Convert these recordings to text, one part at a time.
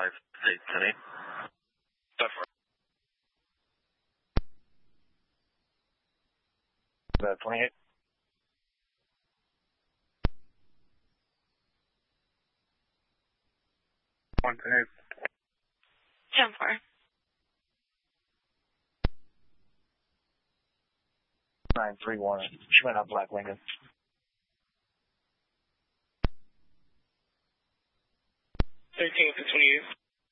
810. 10-4. 28. 110. 10-4. 931. She went out Black Lincoln. 13 to 28.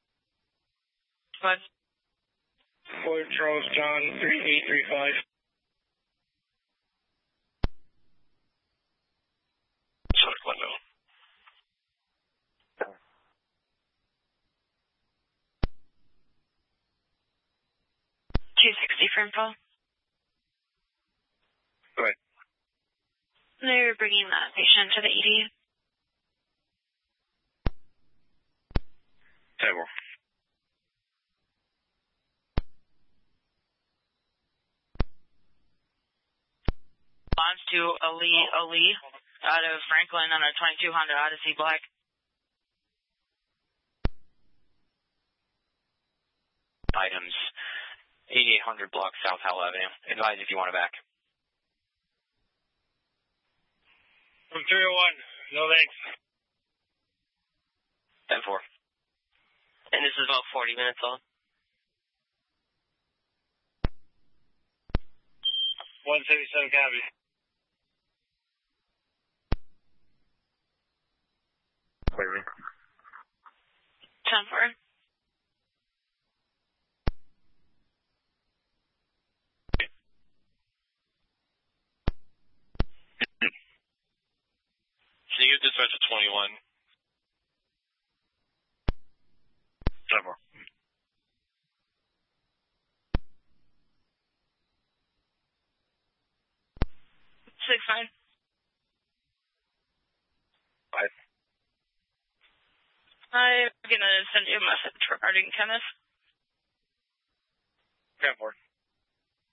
5. Fort Charles John 3835. Sonic window. $260 for info. Go ahead. They're bringing that patient to the ED. 10-4. Bonds to Ali out of Franklin on a 22 Honda Odyssey Black. Items 8800 block South Howell Avenue. Advise if you want it back. From 301. No thanks. 10-4. And this is about 40 minutes on. 177 copy. Clearing. 10-4. Can you dispatch at 21? 10-4. 6-9. 5. I'm going to send you a message regarding chemist. 10-4.